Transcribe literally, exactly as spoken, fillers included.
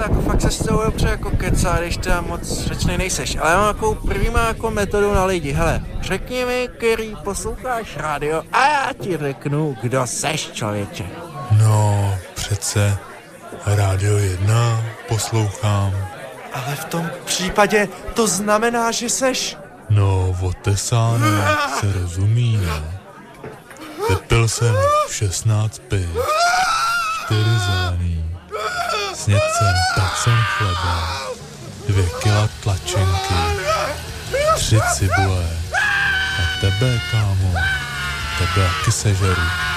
jako fakt se s tou dobře jako kecá, když teda moc řečnej nejseš. Ale já mám takovou první jako metodu na lidi. Hele, řekni mi, který posloucháš rádio a já ti řeknu, kdo seš, člověče. No, přece Rádio jedna poslouchám. Ale v tom případě to znamená, že seš... No, otesáno se rozumí, ne? Vypil jsem šestnáct piv, čtyři zelený, snědl jsem pacen chleba, dvě kila tlačenky, tři cibule a tebe, kámo, tebe taky sežeru.